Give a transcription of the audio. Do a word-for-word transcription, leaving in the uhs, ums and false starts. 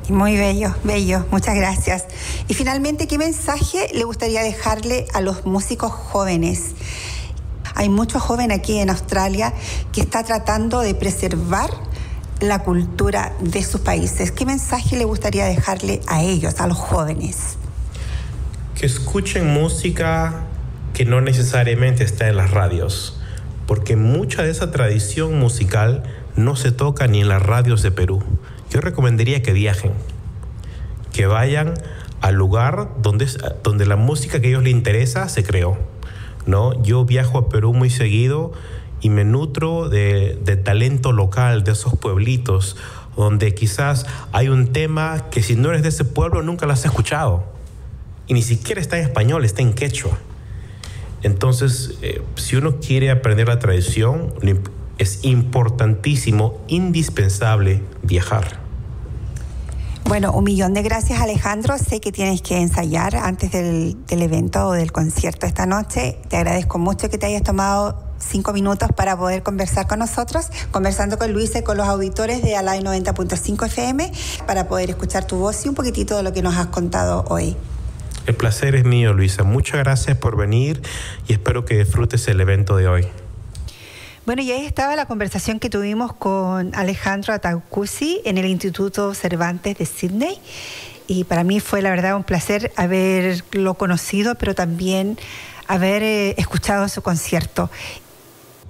Muy bello, bello, muchas gracias. Y finalmente, ¿qué mensaje le gustaría dejarle a los músicos jóvenes? Hay mucho joven aquí en Australia que está tratando de preservar la cultura de sus países. ¿Qué mensaje le gustaría dejarle a ellos, a los jóvenes? Que escuchen música que no necesariamente está en las radios, porque mucha de esa tradición musical no se toca ni en las radios de Perú. Yo recomendaría que viajen, que vayan al lugar donde, donde la música que a ellos les interesa se creó, ¿no? Yo viajo a Perú muy seguido y me nutro de, de talento local, de esos pueblitos, donde quizás hay un tema que si no eres de ese pueblo nunca lo has escuchado. Y ni siquiera está en español, está en quechua. Entonces, eh, si uno quiere aprender la tradición, es importantísimo, indispensable viajar. Bueno, un millón de gracias, Alejandro. Sé que tienes que ensayar antes del, del evento o del concierto esta noche. Te agradezco mucho que te hayas tomado cinco minutos para poder conversar con nosotros, conversando con Luisa y con los auditores de Alay noventa punto cinco F M, para poder escuchar tu voz y un poquitito de lo que nos has contado hoy. El placer es mío, Luisa. Muchas gracias por venir y espero que disfrutes el evento de hoy. Bueno, y ahí estaba la conversación que tuvimos con Alejandro Ataucusi en el Instituto Cervantes de Sydney. Y para mí fue, la verdad, un placer haberlo conocido, pero también haber eh, escuchado su concierto.